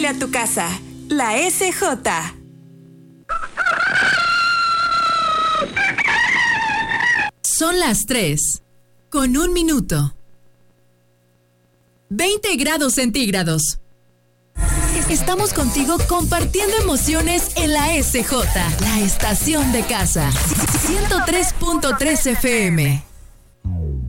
Pregúntale a tu casa. La SJ. Son las 3:01. 20 grados centígrados. Estamos contigo compartiendo emociones en la SJ, la estación de casa. 103.3 FM.